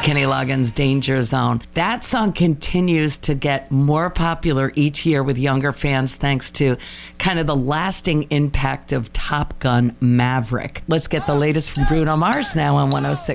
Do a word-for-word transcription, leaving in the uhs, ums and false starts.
Kenny Loggins' Danger Zone. That song continues to get more popular each year with younger fans thanks to kind of the lasting impact of Top Gun Maverick. Let's get the latest from Bruno Mars now on one oh six.